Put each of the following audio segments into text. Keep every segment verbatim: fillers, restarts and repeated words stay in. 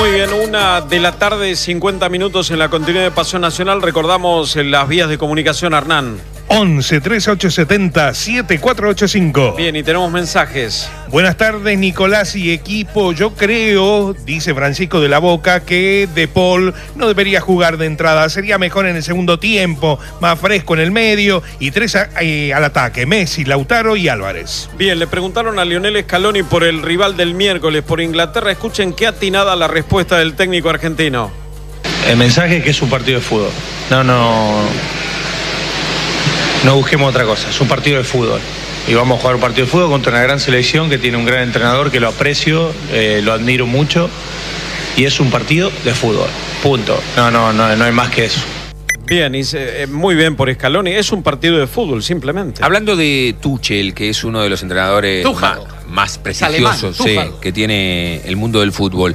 Muy bien, una de la tarde, cincuenta minutos en la continuidad de Pasión Nacional. Recordamos las vías de comunicación, Hernán. once, trece, ochocientos setenta, setenta y cuatro ochenta y cinco. Bien, y tenemos mensajes. Buenas tardes, Nicolás y equipo. Yo creo, dice Francisco de la Boca, que De Paul no debería jugar de entrada. Sería mejor en el segundo tiempo, más fresco en el medio y tres a, eh, al ataque: Messi, Lautaro y Álvarez. Bien, le preguntaron a Lionel Scaloni por el rival del miércoles, por Inglaterra. Escuchen qué atinada la respuesta del técnico argentino. El mensaje es que es un partido de fútbol. No, no... No busquemos otra cosa, es un partido de fútbol. Y vamos a jugar un partido de fútbol contra una gran selección que tiene un gran entrenador que lo aprecio, eh, lo admiro mucho. Y es un partido de fútbol, punto. No, no, no, no hay más que eso. Bien, y se, eh, muy bien por Scaloni. Es un partido de fútbol, simplemente. Hablando de Tuchel, que es uno de los entrenadores más, más prestigiosos sí, que tiene el mundo del fútbol,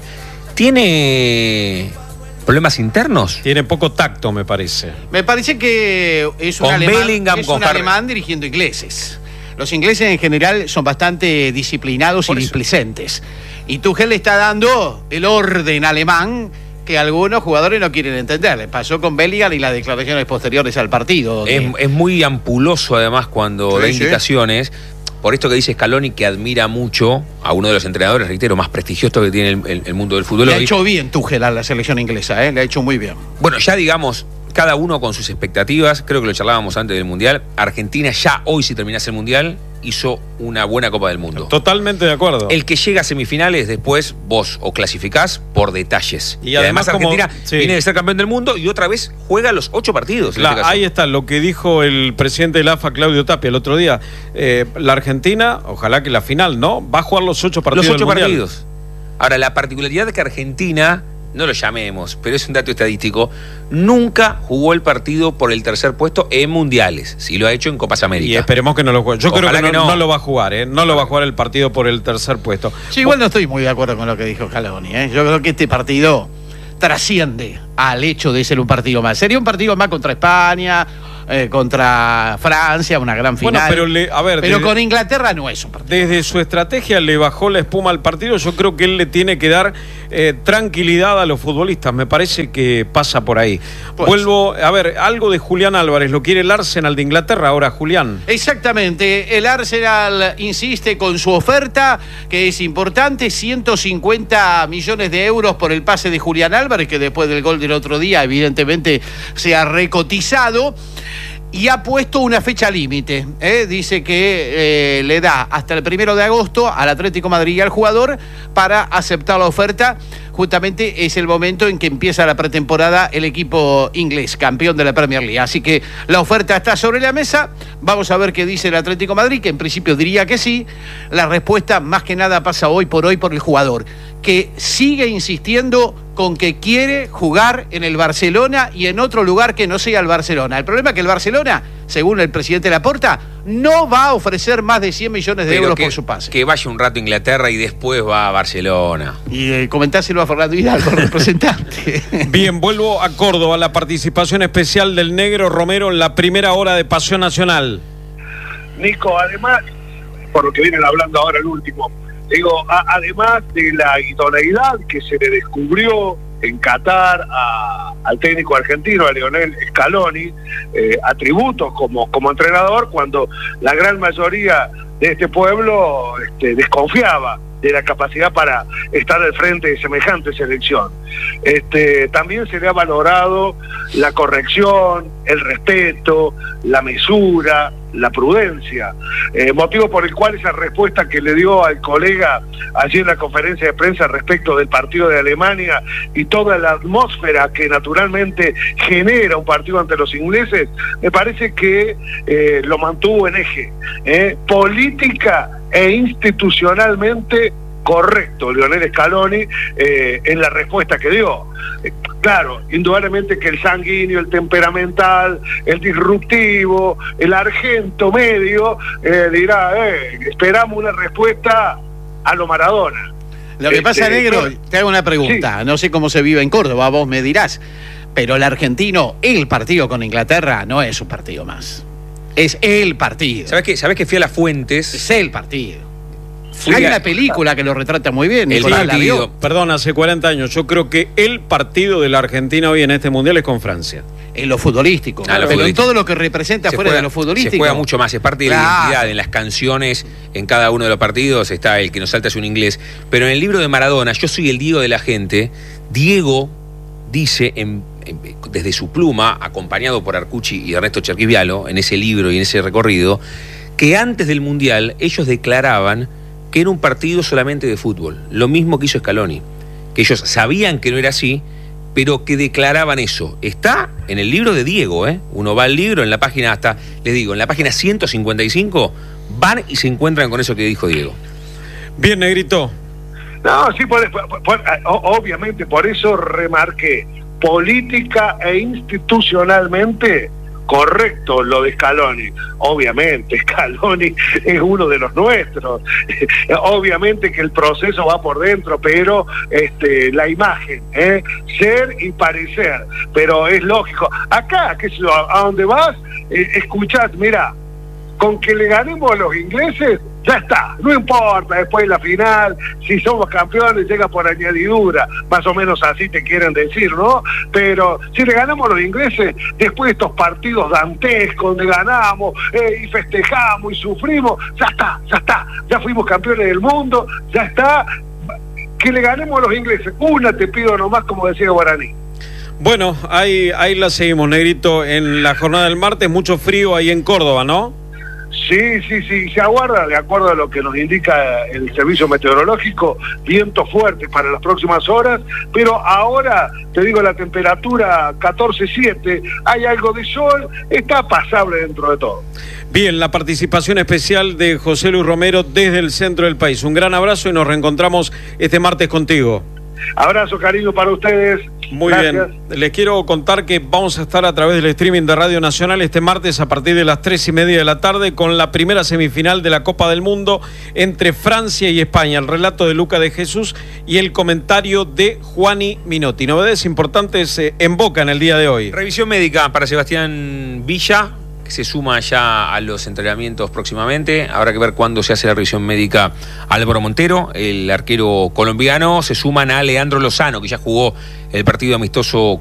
¿tiene problemas internos? Tiene poco tacto, me parece. Me parece que es un, con alemán, Bellingham, es con un Harry. alemán dirigiendo ingleses. Los ingleses en general son bastante disciplinados Por y eso. displicentes. Y Tuchel le está dando el orden alemán que algunos jugadores no quieren entender. Le pasó con Bellingham y las declaraciones posteriores al partido. Es, es muy ampuloso además cuando Sí, da sí. indicaciones. Por esto que dice Scaloni, que admira mucho a uno de los entrenadores, reitero, más prestigiosos que tiene el, el- el mundo del fútbol Le ha hoy. hecho bien Tuchel a la selección inglesa, ¿eh? Le ha hecho muy bien. Bueno, ya digamos, cada uno con sus expectativas, creo que lo charlábamos antes del Mundial. Argentina ya hoy, si terminase el Mundial, hizo una buena Copa del Mundo. Totalmente de acuerdo. El que llega a semifinales, después vos o clasificás por detalles. Y además como- Argentina sí. viene de ser campeón del mundo y otra vez juega los ocho partidos. en La- este caso. ahí está lo que dijo el presidente del A F A, Claudio Tapia, el otro día. Eh, la Argentina, ojalá que la final, ¿no? Va a jugar los ocho partidos Los ocho del Mundial. partidos. Ahora, la particularidad de que Argentina, no lo llamemos, pero es un dato estadístico, nunca jugó el partido por el tercer puesto en mundiales. Sí lo ha hecho en Copas América. Y esperemos que no lo juegue. Yo Ojalá creo que, que no, no. no lo va a jugar, ¿eh? No lo va a jugar el partido por el tercer puesto. Sí, igual no estoy muy de acuerdo con lo que dijo Scaloni, ¿eh? Yo creo que este partido trasciende al hecho de ser un partido más. Sería un partido más contra España, eh, contra Francia, una gran final. Bueno, pero le- a ver, Pero desde- con Inglaterra no es un partido. Desde su estrategia le bajó la espuma al partido. Yo creo que él le tiene que dar eh, tranquilidad a los futbolistas. Me parece que pasa por ahí. Pues. Vuelvo, a ver, algo de Julián Álvarez. Lo quiere el Arsenal de Inglaterra ahora, Julián. Exactamente, el Arsenal insiste con su oferta, que es importante, ciento cincuenta millones de euros por el pase de Julián Álvarez, que después del gol del otro día evidentemente se ha recotizado. Y ha puesto una fecha límite, ¿eh? Dice que eh, le da hasta el primero de agosto al Atlético de Madrid y al jugador para aceptar la oferta. Justamente es el momento en que empieza la pretemporada el equipo inglés, campeón de la Premier League. Así que la oferta está sobre la mesa. Vamos a ver qué dice el Atlético de Madrid, que en principio diría que sí. La respuesta más que nada pasa hoy por hoy por el jugador, que sigue insistiendo con que quiere jugar en el Barcelona y en otro lugar que no sea el Barcelona. El problema es que el Barcelona, según el presidente Laporta, no va a ofrecer más de cien millones de Pero euros que, por su pase. que vaya un rato a Inglaterra y después va a Barcelona. Y eh, comentáselo a Fernando Hidalgo, representante. Bien, vuelvo a Córdoba. La participación especial del Negro Romero en la primera hora de Pasión Nacional. Nico, además, por lo que vienen hablando ahora el último, digo, a- además de la idoneidad que se le descubrió en Qatar a- al técnico argentino, a Lionel Scaloni, eh, atributos como, como entrenador, cuando la gran mayoría de este pueblo este, desconfiaba de la capacidad para estar al frente de semejante selección. Este, también se le ha valorado la corrección, el respeto, la mesura, la prudencia, eh, motivo por el cual esa respuesta que le dio al colega allí en la conferencia de prensa respecto del partido de Alemania y toda la atmósfera que naturalmente genera un partido ante los ingleses, me parece que eh, lo mantuvo en eje, eh, política e institucionalmente correcto Lionel Scaloni eh, en la respuesta que dio. Eh, claro, indudablemente que el sanguíneo, el temperamental, el disruptivo, el argento medio eh, dirá, eh, esperamos una respuesta a lo Maradona. Lo que Este, pasa, Negro, claro. te hago una pregunta. Sí. No sé cómo se vive en Córdoba, vos me dirás. Pero el argentino, el partido con Inglaterra, no es un partido más. Es el partido. ¿Sabés qué? ¿Sabés que fui a las fuentes? Es el partido. Hay una película que lo retrata muy bien. El partido, perdón, hace cuarenta años. Yo creo que el partido de la Argentina hoy en este mundial es con Francia. En lo futbolístico. Ah, lo pero futbolístico. en todo lo que representa fuera de lo futbolístico. Se juega mucho más, es parte de Claro. la identidad, en las canciones, en cada uno de los partidos está el que nos salta es un inglés. Pero en el libro de Maradona, Yo soy el Diego de la gente, Diego dice en, en, desde su pluma, acompañado por Arcucci y Ernesto Cherquisvialo, en ese libro y en ese recorrido, que antes del Mundial ellos declaraban que era un partido solamente de fútbol, lo mismo que hizo Scaloni, que ellos sabían que no era así, pero que declaraban eso. Está en el libro de Diego, ¿eh? Uno va al libro, en la página hasta, les digo, en la página ciento cincuenta y cinco, van y se encuentran con eso que dijo Diego. Bien, Negrito. No, sí, por, por, por, obviamente, por eso remarqué, política e institucionalmente correcto lo de Scaloni. Obviamente, Scaloni es uno de los nuestros. Obviamente que el proceso va por dentro, pero este, la imagen, ¿eh? Ser y parecer. Pero es lógico. Acá, qué sé yo, a donde vas, eh, escuchás, mira, con que le ganemos a los ingleses, ya está, no importa después de la final, si somos campeones llega por añadidura, más o menos así te quieren decir, ¿no? Pero si le ganamos a los ingleses, después de estos partidos dantescos donde ganamos eh, y festejamos y sufrimos, ya está, ya está, ya fuimos campeones del mundo, ya está, que le ganemos a los ingleses, una te pido nomás, como decía Guaraní. Bueno, ahí, ahí la seguimos, Negrito, en la jornada del martes, mucho frío ahí en Córdoba, ¿no? Sí, sí, sí, se aguarda, de acuerdo a lo que nos indica el servicio meteorológico, vientos fuertes para las próximas horas, pero ahora, te digo, la temperatura catorce siete, hay algo de sol, está pasable dentro de todo. Bien, la participación especial de José Luis Romero desde el centro del país. Un gran abrazo y nos reencontramos este martes contigo. Abrazo, cariño, para ustedes. Muy Gracias. bien. Les quiero contar que vamos a estar a través del streaming de Radio Nacional este martes a partir de las tres y media de la tarde con la primera semifinal de la Copa del Mundo entre Francia y España. El relato de Luca de Jesús y el comentario de Juani Minotti. Novedades importantes eh, en Boca en el día de hoy. Revisión médica para Sebastián Villa, que se suma ya a los entrenamientos próximamente. Habrá que ver cuándo se hace la revisión médica Álvaro Montero, el arquero colombiano. Se suman a Leandro Lozano, que ya jugó el partido amistoso